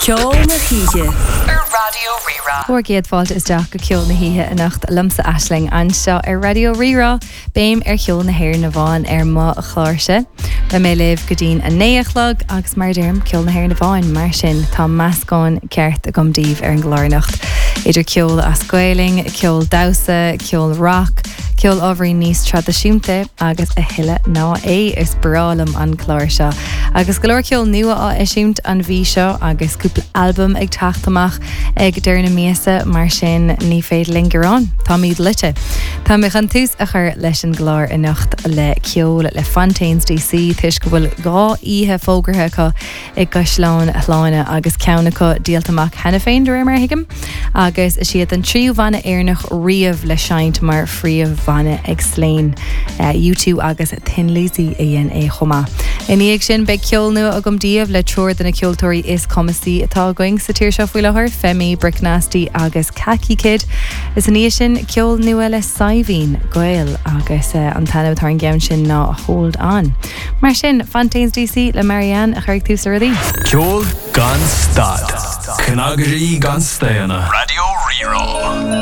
Ceol na Híthe Radio Rira. Voor géadfáilt is deach go ceol na híthe a nacht lumsa aisling anseo Radio Rira béim ceol na hhéir na bháin má a chláirse. Ba mé léh go dtín a néachlog agus mar derm ceol na hhéir na bháin mar sin tá meascáin ceart a gomdíobh an glárnacht. Idir ceol a scoiling, ceol dausa, ceol rock, ceol ábhrí níos tradiisiúnta agus a hiile ná is brálam an chláir seo. Agus go leor ceol nua á isiúnt an bhí seo agus cúpla album ag taachtamach ag deirna míasa mar sin ní féad lingerán. Tá míad lite. Tá mé an tús a chur leis an glár i nacht le ceol le Fontaines DC tuis go bhfuil gá ihe fógarthe chu ag gaiisleán a chláine agus ceanna chu díaltamach hena féin dúir mar hiigim. Agus siad an tríú bhanna éarnach riamh le seint mar fríomh bhanna ag sléin U2 agus Thin Lizzy éon é chomá. Iníag sin be ceol nua a gomdíobh le treoir den na ceoltóirí is commasí atá going sa tíir seo foiile thir Femi, Brick Nasty agus Khaki Kid. Is an sin ceol nua le Saivín, Gael agus an tanmh tar an gceann sin ná Hold On. Mar sin Fontaines DC le Marianne a chuir tús a ruí. Ceol gan stad. Cnagarí gan stéana. Radio Rira.